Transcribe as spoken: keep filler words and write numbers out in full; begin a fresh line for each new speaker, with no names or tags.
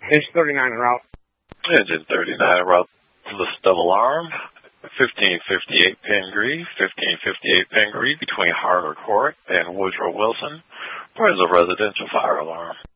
Engine thirty-nine en route.
Engine thirty-nine en route to the stub alarm. fifteen fifty-eight Pingree, fifteen fifty-eight Pingree between Harder Court and Woodrow Wilson. Where's a residential fire alarm?